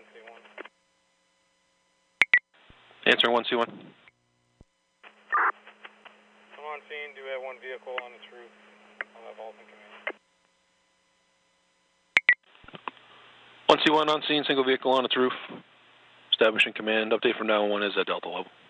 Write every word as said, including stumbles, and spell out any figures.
C one. Answer one C one. I'm on scene, do have one vehicle on its roof. I'll have Alton command. one C one on scene, single vehicle on its roof. Establishing command. Update from nine one one is at Delta level.